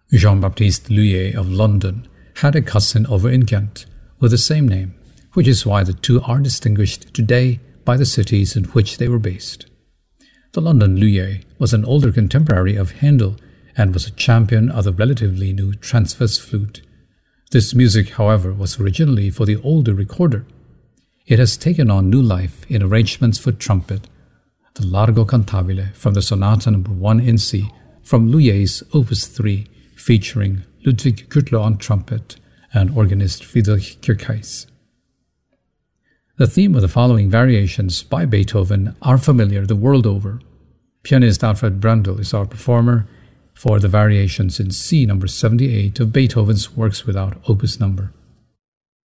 Jean-Baptiste Lullier of London had a cousin over in Ghent with the same name, which is why the two are distinguished today by the cities in which they were based. The London Lullier was an older contemporary of Handel and was a champion of the relatively new transverse flute. This music, however, was originally for the older recorder. It has taken on new life in arrangements for trumpet, the Largo Cantabile from the Sonata No. 1 in C from Lullier's Opus 3, featuring Ludwig Gürtler on trumpet and organist Friedrich Kircheis. The theme of the following variations by Beethoven are familiar the world over. Pianist Alfred Brendel is our performer for the variations in C No. 78 of Beethoven's Works Without Opus number.